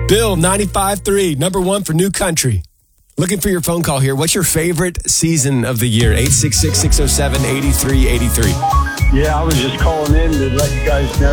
Bill, 95.3, number one for New Country. Looking for your phone call here. What's your favorite season of the year? 866-607-8383. Yeah, I was just calling in to let you guys know